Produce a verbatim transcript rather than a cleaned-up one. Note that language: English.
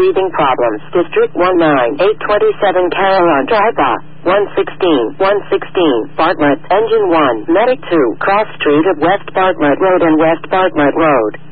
breathing problems. District one nine eight twenty-seven Carillon Drive. one sixteen, one sixteen, Bartlett, Engine one, Medic two, Cross Street of West Bartlett Road and West Bartlett Road.